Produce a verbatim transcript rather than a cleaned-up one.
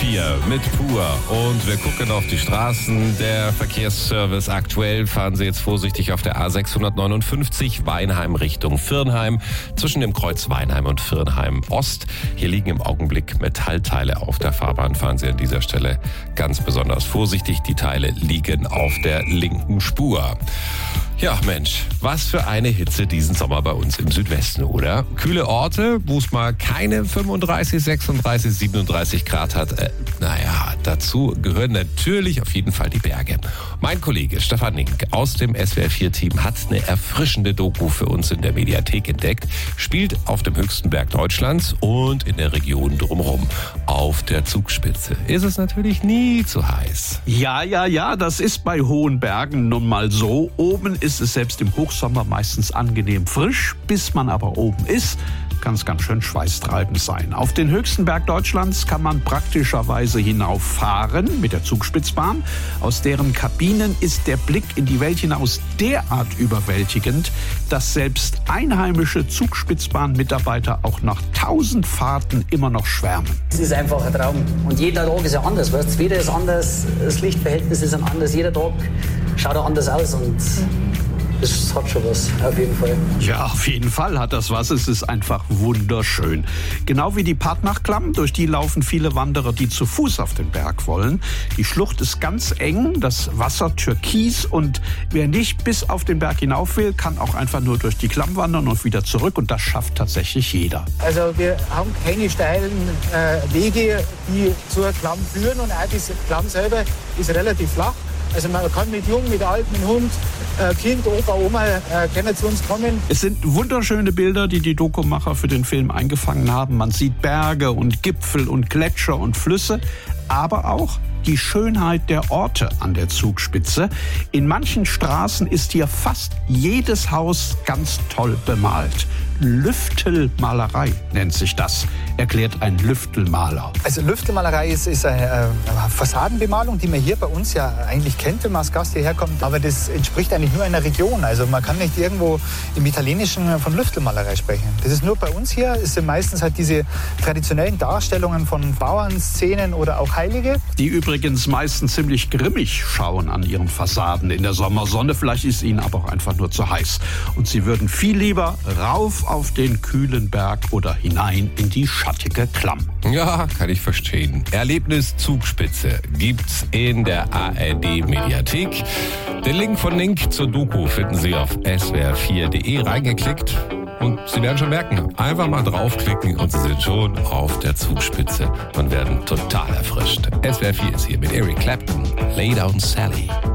vier mit Pur und wir gucken auf die Straßen. Der Verkehrsservice aktuell, fahren Sie jetzt vorsichtig auf der A sechshundertneunundfünfzig Weinheim Richtung Virnheim, zwischen dem Kreuz Weinheim und Virnheim Ost. Hier liegen im Augenblick Metallteile auf der Fahrbahn, fahren Sie an dieser Stelle ganz besonders vorsichtig. Die Teile liegen auf der linken Spur. Ja, Mensch, was für eine Hitze diesen Sommer bei uns im Südwesten, oder? Kühle Orte, wo es mal keine fünfunddreißig, sechsunddreißig, siebenunddreißig Grad hat. Äh, naja, dazu gehören natürlich auf jeden Fall die Berge. Mein Kollege Stefan Nink aus dem S W R vier Team hat eine erfrischende Doku für uns in der Mediathek entdeckt. Spielt auf dem höchsten Berg Deutschlands und in der Region drumherum. Auf der Zugspitze ist es natürlich nie zu heiß. Ja, ja, ja, das ist bei hohen Bergen nun mal so. Oben ist es selbst im Hochsommer meistens angenehm frisch. Bis man aber oben ist, kann es ganz schön schweißtreibend sein. Auf den höchsten Berg Deutschlands kann man praktischerweise hinauffahren mit der Zugspitzbahn. Aus deren Kabinen ist der Blick in die Welt hinaus derart überwältigend, dass selbst einheimische Zugspitzbahn-Mitarbeiter auch nach tausend Fahrten immer noch schwärmen. Es ist einfach ein Traum. Und jeder Tag ist ja anders. Weißt? Das Wetter ist anders, das Lichtverhältnis ist anders. Jeder Tag schaut auch anders aus und das hat schon was, auf jeden Fall. Ja, auf jeden Fall hat das was. Es ist einfach wunderschön. Genau wie die Partnachklamm, durch die laufen viele Wanderer, die zu Fuß auf den Berg wollen. Die Schlucht ist ganz eng, das Wasser türkis und wer nicht bis auf den Berg hinauf will, kann auch einfach nur durch die Klamm wandern und wieder zurück und das schafft tatsächlich jeder. Also wir haben keine steilen äh, Wege, die zur Klamm führen und auch diese Klamm selber ist relativ flach. Also man kann mit Jung, mit Alt, mit Hund, äh, Kind, Opa, Oma äh, können zu uns kommen. Es sind wunderschöne Bilder, die die Dokumacher für den Film eingefangen haben. Man sieht Berge und Gipfel und Gletscher und Flüsse, aber auch die Schönheit der Orte an der Zugspitze. In manchen Straßen ist hier fast jedes Haus ganz toll bemalt. Lüftelmalerei nennt sich das, erklärt ein Lüftelmaler. Also Lüftelmalerei ist, ist eine, eine Fassadenbemalung, die man hier bei uns ja eigentlich kennt, wenn man als Gast hierher kommt. Aber das entspricht eigentlich nur einer Region. Also man kann nicht irgendwo im Italienischen von Lüftelmalerei sprechen. Das ist nur bei uns hier. Es sind meistens halt diese traditionellen Darstellungen von Bauernszenen oder auch Heilige. Die übrigens meistens ziemlich grimmig schauen an ihren Fassaden in der Sommersonne. Vielleicht ist ihnen aber auch einfach nur zu heiß. Und sie würden viel lieber rauf auf den kühlen Berg oder hinein in die schattige Klamm. Ja, kann ich verstehen. Erlebnis Zugspitze gibt's in der A R D Mediathek. Den Link von Nink zur Doku finden Sie auf S W R vier Punkt de reingeklickt. Und Sie werden schon merken, einfach mal draufklicken und Sie sind schon auf der Zugspitze und werden total erfrischt. S W R vier ist hier mit Eric Clapton, Lay Down Sally.